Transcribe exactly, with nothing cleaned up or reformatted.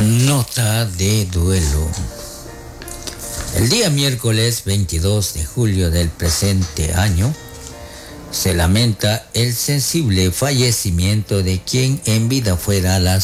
Nota de duelo. El día miércoles veintidós de julio del presente año se lamenta el sensible fallecimiento de quien en vida fuera la